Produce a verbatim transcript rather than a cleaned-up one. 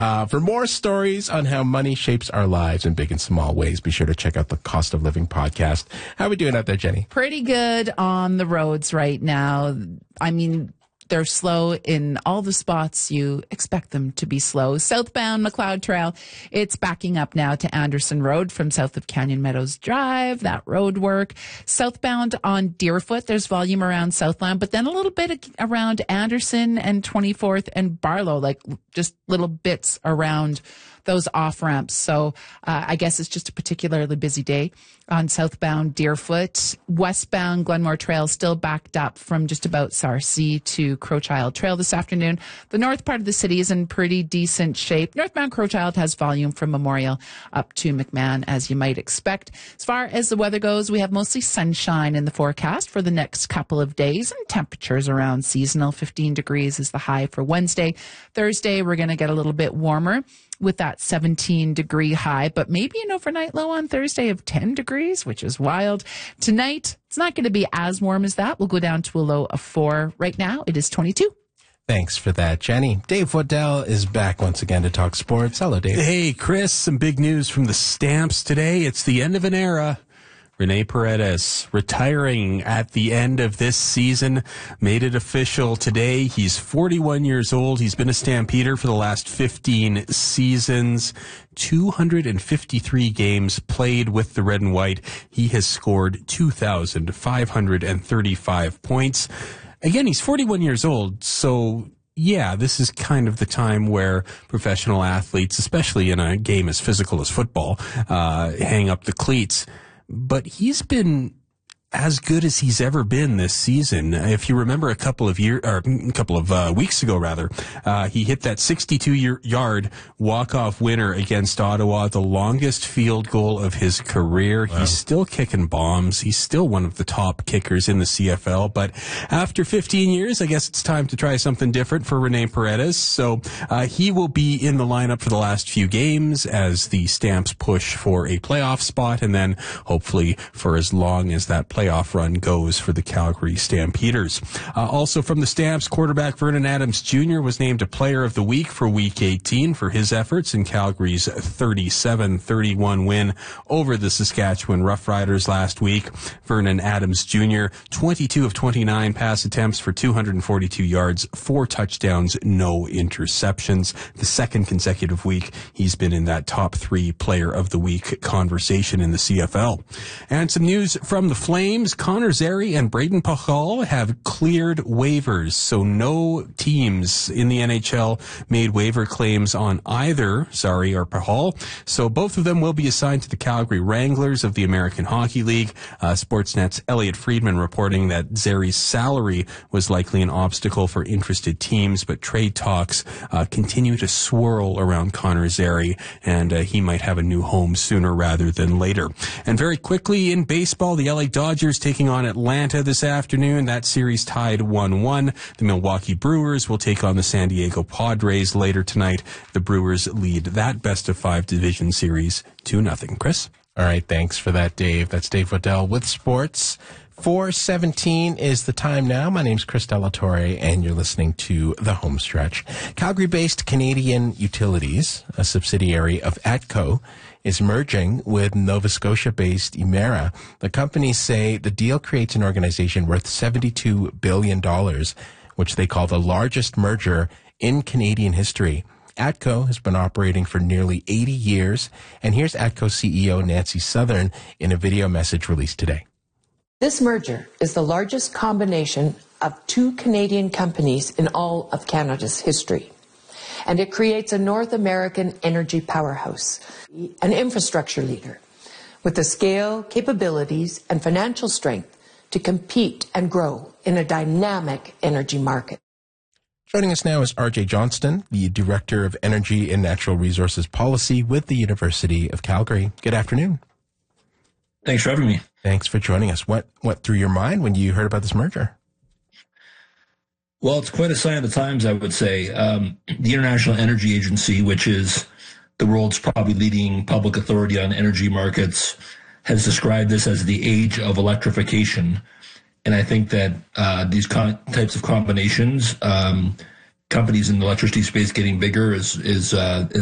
Uh, for more stories on how money shapes our lives in big and small ways, be sure to check out the Cost of Living podcast. How are we doing out there, Jenny? Pretty good on the roads right now. I mean, they're slow in all the spots you expect them to be slow. Southbound McLeod Trail, it's backing up now to Anderson Road from south of Canyon Meadows Drive, that road work. Southbound on Deerfoot, there's volume around Southland, but then a little bit around Anderson and twenty-fourth and Barlow, like just little bits around those off ramps. So uh, I guess it's just a particularly busy day on southbound Deerfoot. Westbound Glenmore Trail still backed up from just about Sarcee to Crowchild Trail this afternoon. The north part of the city is in pretty decent shape. Northbound Crowchild has volume from Memorial up to McMahon, as you might expect. As far as the weather goes, we have mostly sunshine in the forecast for the next couple of days, and temperatures around seasonal. fifteen degrees is the high for Wednesday. Thursday, we're going to get a little bit warmer with that seventeen degree high, but maybe an overnight low on Thursday of ten degrees, which is wild. Tonight, it's not going to be as warm as that. We'll go down to a low of four. Right now, it is twenty-two. Thanks for that, Jenny. Dave Waddell is back once again to talk sports. Hello, Dave. Hey, Chris, some big news from the Stamps today. It's the end of an era. Rene Paredes retiring at the end of this season, made it official today. He's forty-one years old. He's been a Stampeder for the last fifteen seasons, two hundred fifty-three games played with the red and white. He has scored two thousand five hundred thirty-five points. Again, he's forty-one years old, so yeah, this is kind of the time where professional athletes, especially in a game as physical as football, uh, hang up the cleats. But he's been as good as he's ever been this season. If you remember a couple of year, or a couple of uh, weeks ago, rather, uh, he hit that sixty-two yard walk-off winner against Ottawa, the longest field goal of his career. Wow. He's still kicking bombs. He's still one of the top kickers in the C F L. But after fifteen years, I guess it's time to try something different for Rene Paredes. So uh, he will be in the lineup for the last few games as the Stamps push for a playoff spot, and then hopefully for as long as that playoff playoff run goes for the Calgary Stampeders. Uh, also from the Stamps, quarterback Vernon Adams Junior was named a Player of the Week for Week eighteen for his efforts in Calgary's thirty-seven thirty-one win over the Saskatchewan Roughriders last week. Vernon Adams Junior, twenty-two of twenty-nine pass attempts for two hundred forty-two yards, four touchdowns, no interceptions. The second consecutive week he's been in that top three Player of the Week conversation in the C F L. And some news from the Flames. Connor Zary and Braden Pachal have cleared waivers, so no teams in the N H L made waiver claims on either Zary or Pachal. So both of them will be assigned to the Calgary Wranglers of the American Hockey League. Uh, Sportsnet's Elliot Friedman reporting that Zary's salary was likely an obstacle for interested teams, but trade talks uh, continue to swirl around Connor Zary, and uh, he might have a new home sooner rather than later. And very quickly in baseball, the L A Dodgers taking on Atlanta this afternoon. That series tied one one. The Milwaukee Brewers will take on the San Diego Padres later tonight. The Brewers lead that best of five division series two nothing. Chris? All right, thanks for that, Dave. That's Dave Waddell with sports. four seventeen is the time now. My name's Chris Delatorre, and you're listening to The Home Stretch. Calgary-based Canadian Utilities, a subsidiary of ATCO, is merging with Nova Scotia-based Emera. The companies say the deal creates an organization worth seventy-two billion dollars, which they call the largest merger in Canadian history. ATCO has been operating for nearly eighty years, and here's ATCO C E O Nancy Southern in a video message released today. This merger is the largest combination of two Canadian companies in all of Canada's history. And it creates a North American energy powerhouse, an infrastructure leader with the scale, capabilities, and financial strength to compete and grow in a dynamic energy market. Joining us now is R J Johnston, the Director of Energy and Natural Resources Policy with the University of Calgary. Good afternoon. Thanks for having me. Thanks for joining us. What went through your mind when you heard about this merger? Well, it's quite a sign of the times, I would say. Um, the International Energy Agency, which is the world's probably leading public authority on energy markets, has described this as the age of electrification. And I think that uh, these con- types of combinations um, companies in the electricity space getting bigger is is uh,